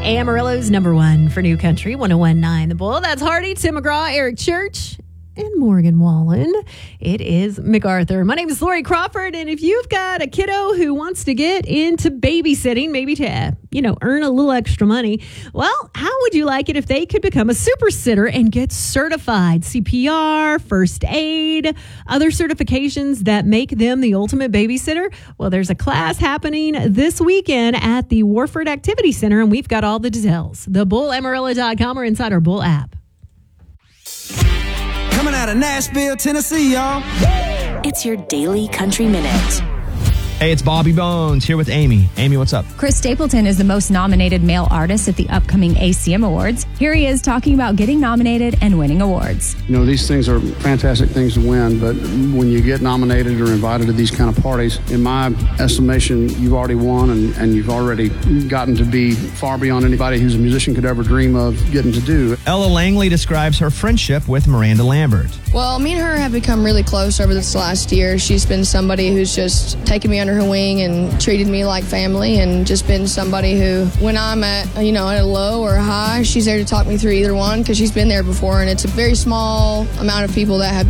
Amarillo's number one for New Country, 101.9 The Bull. That's Hardy, Tim McGraw, Eric Church, and Morgan Wallen. It is MacArthur. My name is Lori Crawford, and if you've got a kiddo who wants to get into babysitting, maybe to, earn a little extra money, well, how would you like it if they could become a super sitter and get certified? CPR, first aid, other certifications that make them the ultimate babysitter? Well, there's a class happening this weekend at the Warford Activity Center, and we've got all the details. TheBullAmarillo.com or inside our Bull app. Coming out of Nashville, Tennessee, y'all. It's your Daily Country Minute. Hey, it's Bobby Bones here with Amy. Amy, what's up? Chris Stapleton is the most nominated male artist at the upcoming ACM Awards. Here he is talking about getting nominated and winning awards. These things are fantastic things to win, but when you get nominated or invited to these kind of parties, in my estimation, you've already won and you've already gotten to be far beyond anybody who's a musician could ever dream of getting to do. Ella Langley describes her friendship with Miranda Lambert. Well, me and her have become really close over this last year. She's been somebody who's just taken me under her wing and treated me like family, and just been somebody who, when I'm at a low or a high, she's there to talk me through either one, because she's been there before, and it's a very small amount of people that have